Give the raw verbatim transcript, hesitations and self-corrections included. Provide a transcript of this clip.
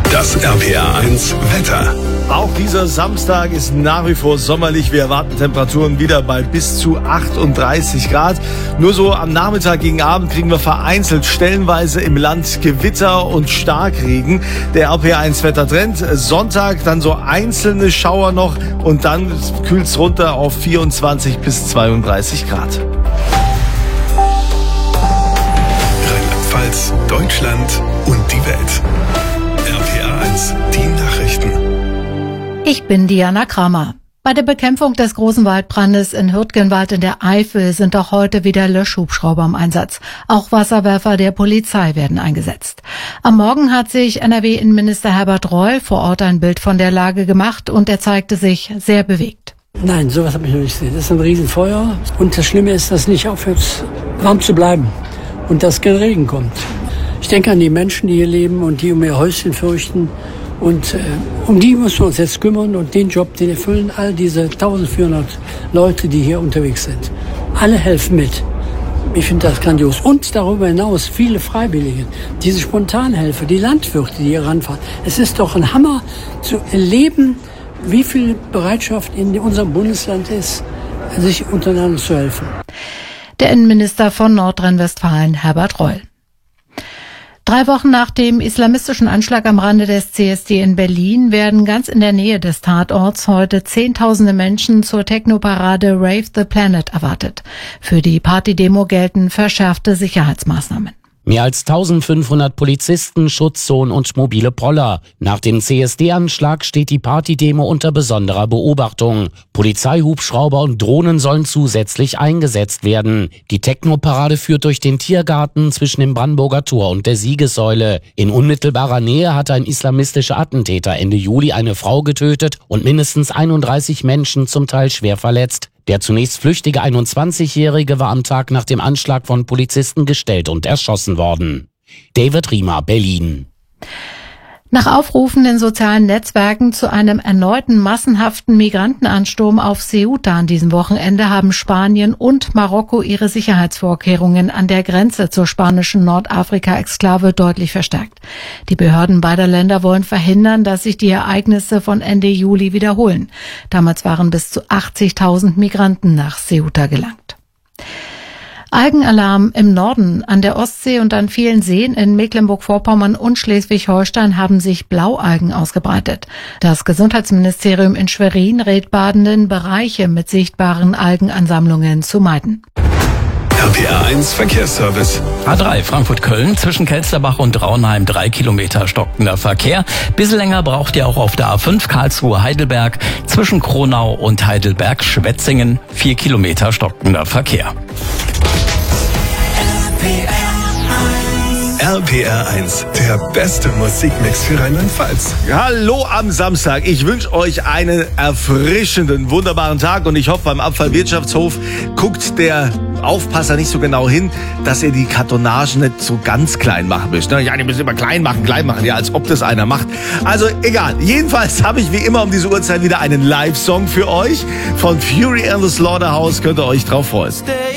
Das R P R eins Wetter. Auch dieser Samstag ist nach wie vor sommerlich. Wir erwarten Temperaturen wieder bei bis zu achtunddreißig Grad. Nur so am Nachmittag gegen Abend kriegen wir vereinzelt stellenweise im Land Gewitter und Starkregen. Der R P R eins Wettertrend. Sonntag dann so einzelne Schauer noch und dann kühlt es runter auf vierundzwanzig bis zweiunddreißig Grad. Rheinland-Pfalz, Deutschland und die Welt. R P R eins, die Nachrichten. Ich bin Diana Kramer. Bei der Bekämpfung des großen Waldbrandes in Hürtgenwald in der Eifel sind auch heute wieder Löschhubschrauber im Einsatz. Auch Wasserwerfer der Polizei werden eingesetzt. Am Morgen hat sich N R W-Innenminister Herbert Reul vor Ort ein Bild von der Lage gemacht und er zeigte sich sehr bewegt. Nein, sowas habe ich noch nicht gesehen. Das ist ein Riesenfeuer und das Schlimme ist, dass es nicht aufhört, warm zu bleiben und dass kein Regen kommt. Ich denke an die Menschen, die hier leben und die um ihr Häuschen fürchten. Und äh, um die müssen wir uns jetzt kümmern und den Job, den erfüllen all diese eintausendvierhundert Leute, die hier unterwegs sind. Alle helfen mit. Ich finde das grandios. Und darüber hinaus viele Freiwillige, diese Spontanhelfer, die Landwirte, die hier ranfahren. Es ist doch ein Hammer zu erleben, wie viel Bereitschaft in unserem Bundesland ist, sich untereinander zu helfen. Der Innenminister von Nordrhein-Westfalen, Herbert Reul. Drei Wochen nach dem islamistischen Anschlag am Rande des C S D in Berlin werden ganz in der Nähe des Tatorts heute Zehntausende Menschen zur Technoparade Rave the Planet erwartet. Für die Partydemo gelten verschärfte Sicherheitsmaßnahmen. Mehr als eintausendfünfhundert Polizisten, Schutzzonen und mobile Poller. Nach dem C S D-Anschlag steht die Partydemo unter besonderer Beobachtung. Polizeihubschrauber und Drohnen sollen zusätzlich eingesetzt werden. Die Technoparade führt durch den Tiergarten zwischen dem Brandenburger Tor und der Siegessäule. In unmittelbarer Nähe hatte ein islamistischer Attentäter Ende Juli eine Frau getötet und mindestens einunddreißig Menschen zum Teil schwer verletzt. Der zunächst flüchtige einundzwanzigjährige war am Tag nach dem Anschlag von Polizisten gestellt und erschossen worden. David Riemer, Berlin. Nach Aufrufen in sozialen Netzwerken zu einem erneuten massenhaften Migrantenansturm auf Ceuta an diesem Wochenende haben Spanien und Marokko ihre Sicherheitsvorkehrungen an der Grenze zur spanischen Nordafrika-Exklave deutlich verstärkt. Die Behörden beider Länder wollen verhindern, dass sich die Ereignisse von Ende Juli wiederholen. Damals waren bis zu achtzigtausend Migranten nach Ceuta gelangt. Algenalarm im Norden. An der Ostsee und an vielen Seen in Mecklenburg-Vorpommern und Schleswig-Holstein haben sich Blaualgen ausgebreitet. Das Gesundheitsministerium in Schwerin rät Badenden, Bereiche mit sichtbaren Algenansammlungen zu meiden. R P R eins Verkehrsservice. A drei Frankfurt-Köln zwischen Kelsterbach und Raunheim drei Kilometer stockender Verkehr. Bisschen länger braucht ihr auch auf der A fünf Karlsruhe-Heidelberg zwischen Kronau und Heidelberg-Schwetzingen vier Kilometer stockender Verkehr. R P R eins, der beste Musikmix für Rheinland-Pfalz. Hallo am Samstag. Ich wünsche euch einen erfrischenden, wunderbaren Tag und ich hoffe, beim Abfallwirtschaftshof guckt der Aufpasser nicht so genau hin, dass ihr die Kartonagen nicht so ganz klein machen müsst. Ja, die müssen immer klein machen, klein machen, ja, als ob das einer macht. Also egal. Jedenfalls habe ich wie immer um diese Uhrzeit wieder einen Live-Song für euch. Von Fury and the Slaughterhouse könnt ihr euch drauf freuen.